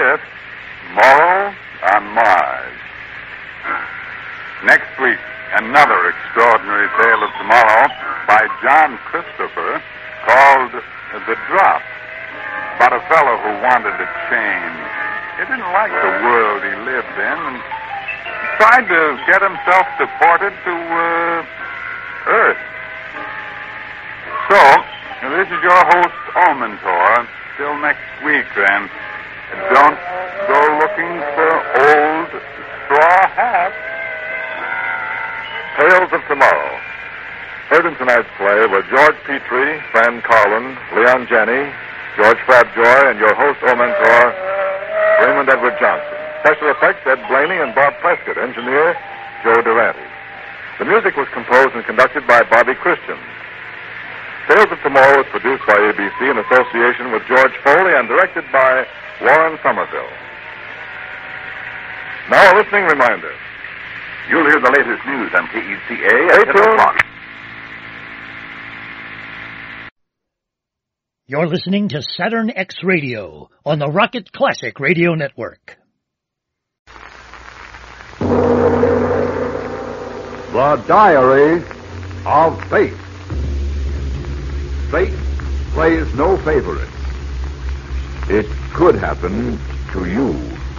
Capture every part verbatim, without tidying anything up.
Earth, tomorrow on Mars. Next week, another extraordinary tale of tomorrow by John Christopher called The Drop, about a fellow who wanted to change. He didn't like the world he lived in and tried to get himself deported to uh, Earth. So, this is your host, Omentor. Till next week, then. Don't go looking for old straw hats. Tales of Tomorrow. Heard in tonight's play were George Petrie, Fran Carlin, Leon Janney, George Frabjoy, and your host, Omentor, Raymond Edward Johnson. Special effects, Ed Blaney and Bob Prescott. Engineer, Joe Durante. The music was composed and conducted by Bobby Christian. Tales of Tomorrow is produced by A B C in association with George Foley and directed by Warren Somerville. Now a listening reminder. You'll hear the latest news on K E C A Stay at ten o'clock. You're listening to Saturn X Radio on the Rocket Classic Radio Network. The Diary of Fate. Fate plays no favorites. It could happen to you.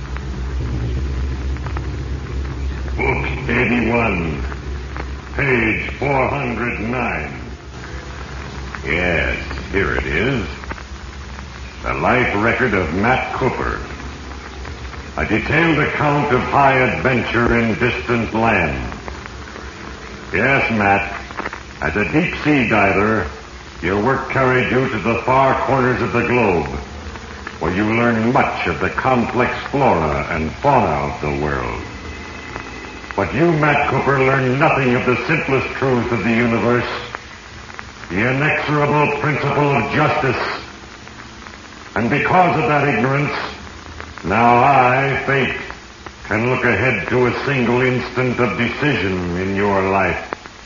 Book eighty-one, page four hundred nine. Yes, here it is. The life record of Matt Cooper. A detailed account of high adventure in distant lands. Yes, Matt, as a deep-sea diver, your work carried you to the far corners of the globe, where you learned much of the complex flora and fauna of the world. But you, Matt Cooper, learned nothing of the simplest truth of the universe, the inexorable principle of justice. And because of that ignorance, now I, Fate, can look ahead to a single instant of decision in your life.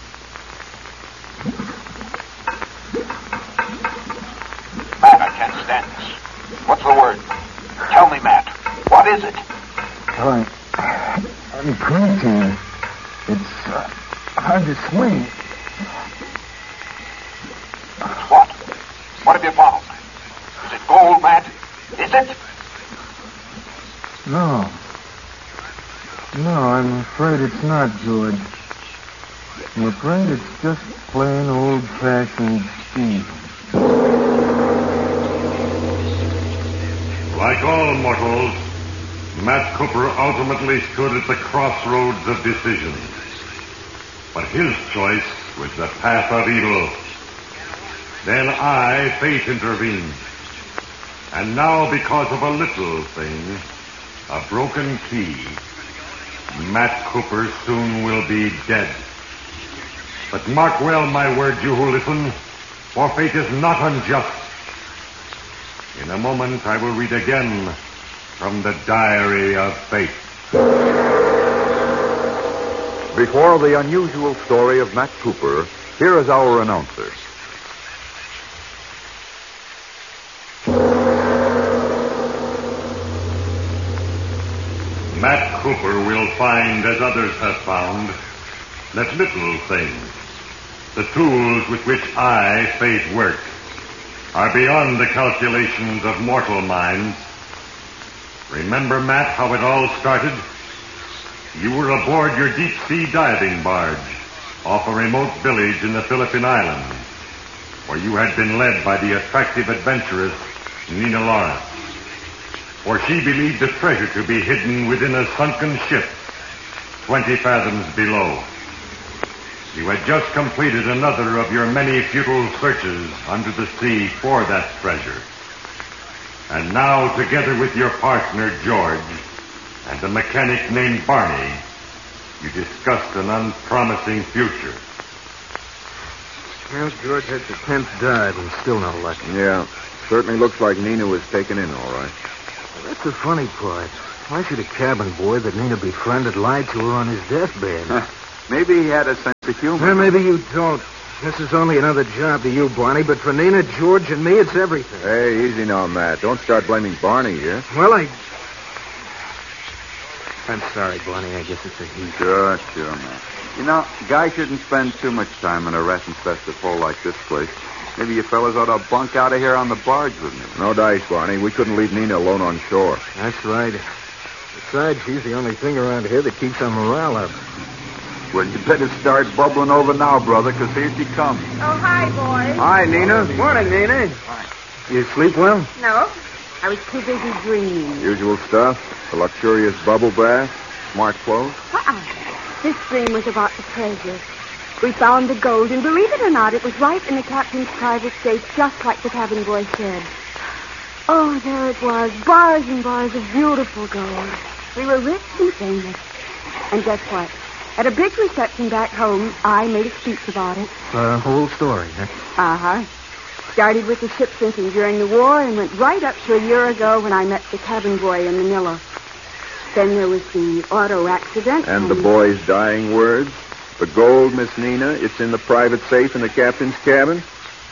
Matt, I can't stand this. What's the word? Tell me, Matt. What is it? I, I'm crazy. It's uh, hard to swing. What? What have you found? Is it gold, Matt? Is it? No. No, I'm afraid it's not, George. I'm afraid it's just plain old-fashioned speed. Like all mortals, Matt Cooper ultimately stood at the crossroads of decision. But his choice was the path of evil. Then I, Fate, intervened. And now, because of a little thing, a broken key, Matt Cooper soon will be dead. But mark well my words, you who listen, for fate is not unjust. In a moment, I will read again from the Diary of Fate. Before the unusual story of Matt Cooper, here is our announcer. Matt Cooper will find, as others have found, that little things, the tools with which I, Fate, work, are beyond the calculations of mortal minds. Remember, Matt, how it all started? You were aboard your deep-sea diving barge off a remote village in the Philippine Islands, where you had been led by the attractive adventuress Nina Lawrence. For she believed the treasure to be hidden within a sunken ship twenty fathoms below. You had just completed another of your many futile searches under the sea for that treasure. And now, together with your partner, George, and a mechanic named Barney, you discussed an unpromising future. Well, George had the tenth dive and still no luck. Yeah, certainly looks like Nina was taken in all right. Well, that's the funny part. Why should a cabin boy that Nina befriended lie to her on his deathbed? Maybe he had a sense of humor. Well, maybe you don't. This is only another job to you, Barney, but for Nina, George, and me, it's everything. Hey, easy now, Matt. Don't start blaming Barney here. Well, I... I'm sorry, Barney. I guess it's a he. Sure, sure, man. You know, guys shouldn't spend too much time in a rat-infested hole like this place. Maybe you fellas ought to bunk out of here on the barge with me. No dice, Barney. We couldn't leave Nina alone on shore. That's right. Besides, she's the only thing around here that keeps our morale up. Well, you better start bubbling over now, brother, because here she comes. Oh, hi, boys. Hi, Nina. Morning, Nina. You sleep well? No, I was too busy dreaming. Usual stuff. A luxurious bubble bath. Smart clothes. Uh-uh. This dream was about the treasure. We found the gold, and believe it or not, it was right in the captain's private safe, just like the cabin boy said. Oh, there it was, bars and bars of beautiful gold. We were rich and famous. And guess what? At a big reception back home, I made a speech about it. The whole story, huh? Uh-huh. Started with the ship sinking during the war and went right up to a year ago when I met the cabin boy in Manila. Then there was the auto accident. And the boy's dying words. The gold, Miss Nina, it's in the private safe in the captain's cabin.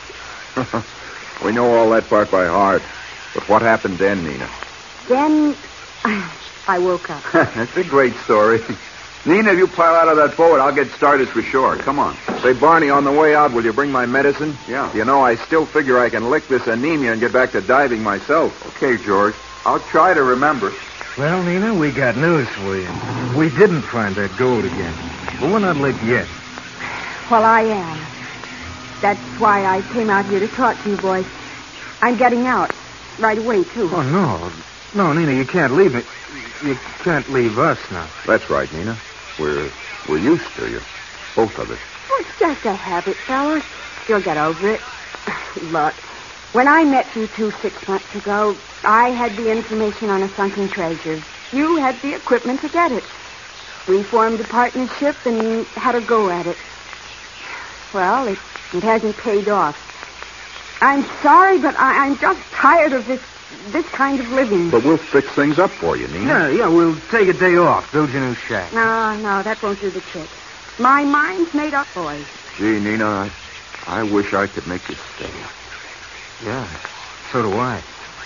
We know all that part by heart. But what happened then, Nina? Then I woke up. That's a great story. Nina, if you pile out of that boat, I'll get started for shore. Come on. Say, Barney, on the way out, will you bring my medicine? Yeah. You know, I still figure I can lick this anemia and get back to diving myself. Okay, George. I'll try to remember. Well, Nina, we got news for you. We didn't find that gold again. But we're not licked yet. Well, I am. That's why I came out here to talk to you boys. I'm getting out. Right away, too. Oh, no. No, Nina, you can't leave me. You can't leave us now. That's right, Nina. We're we're used to you. Both of us. Oh, it's just a habit, fellas. You'll get over it. Look, when I met you two six months ago, I had the information on a sunken treasure. You had the equipment to get it. We formed a partnership and had a go at it. Well, it, it hasn't paid off. I'm sorry, but I, I'm just tired of this this kind of living. But we'll fix things up for you, Nina. Yeah, yeah, we'll take a day off, build your new shack. No, no, that won't do the trick. My mind's made up, boys. Gee, Nina, I, I wish I could make you stay. Yeah, so do I.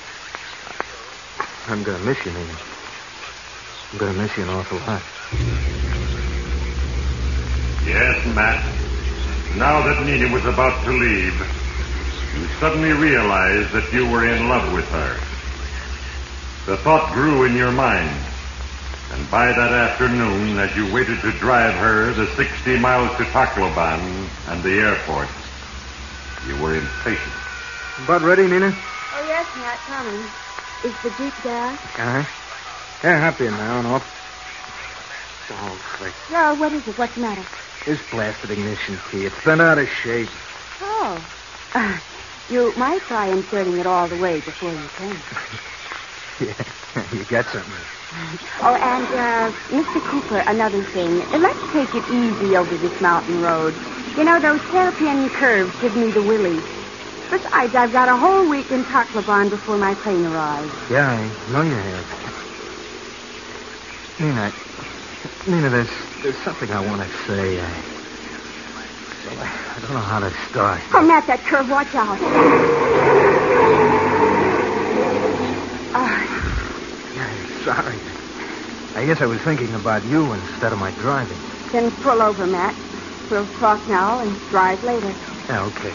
I'm going to miss you, Nina. I'm going to miss you an awful lot. Yes, Matt. Now that Nina was about to leave, you suddenly realized that you were in love with her. The thought grew in your mind, and by that afternoon, as you waited to drive her the sixty miles to Tacloban and the airport, you were impatient. About ready, Nina? Oh, yes, Matt, coming. Is the Jeep gas? Uh-huh. Yeah, happy now and off. Oh, slick. Yeah, what is it? What's the matter? This blasted ignition key. It's been out of shape. Oh. Uh, you might try inserting it all the way before you came. Yeah, you got something. Oh, and, uh, Mister Cooper, another thing. Let's take it easy over this mountain road. You know, those hairpin curves give me the willies. Besides, I've got a whole week in Tacloban before my plane arrives. Yeah, I know you have. Nina, Nina, there's there's something I want to say. I, well, I don't know how to start. Oh, Matt, that curve, watch out. Uh, Yeah, sorry. I guess I was thinking about you instead of my driving. Then pull over, Matt. We'll talk now and drive later. Yeah, okay.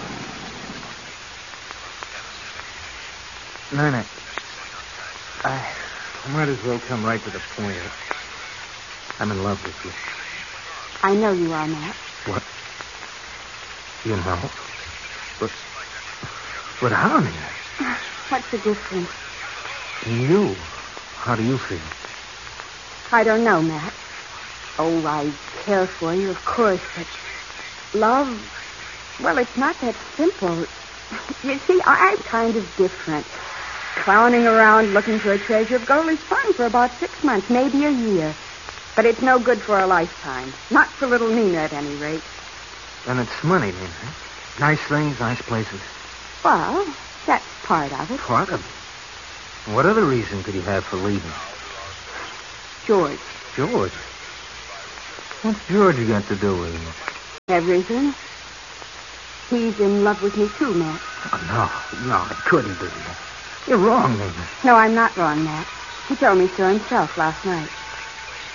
Nina, I, I might as well come right to the point. I'm in love with you. I know you are, Matt. What? You know? But, but how, Nina? What's the difference? You. How do you feel? I don't know, Matt. Oh, I care for you, of course, but love, well, it's not that simple. You see, I'm kind of different. Clowning around looking for a treasure of gold is fun for about six months, maybe a year. But it's no good for a lifetime. Not for little Nina, at any rate. And it's money, Nina. Nice things, nice places. Well, that's part of it. Part of it? What other reason could you have for leaving? George. George? What's George got to do with it? Everything. He's in love with me, too, Matt. Oh, no. No, it couldn't be. You're wrong, Nina. No, I'm not wrong, Matt. He told me so himself last night.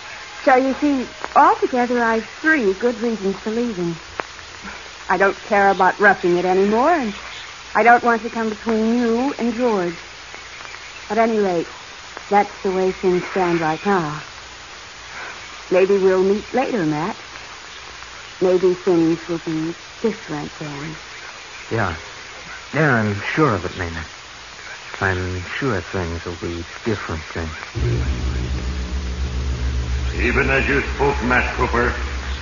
So you see, altogether I've three good reasons for leaving. I don't care about roughing it anymore, and I don't want to come between you and George. At any rate, that's the way things stand right now. Maybe we'll meet later, Matt. Maybe things will be different then. Yeah. Yeah, I'm sure of it, Maynard. I'm sure things will be different then. Even as you spoke, Matt Cooper,